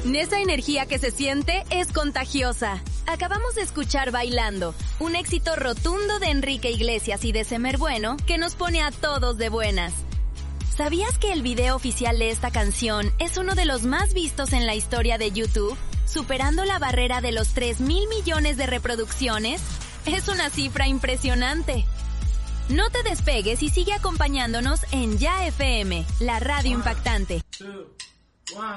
Esa energía que se siente es contagiosa. Acabamos de escuchar Bailando, un éxito rotundo de Enrique Iglesias y de Semer Bueno que nos pone a todos de buenas. ¿Sabías que el video oficial de esta canción es uno de los más vistos en la historia de YouTube, superando la barrera de los 3,000 millones de reproducciones? Es una cifra impresionante. No te despegues y sigue acompañando en Ya FM, la radio impactante. 2, 1.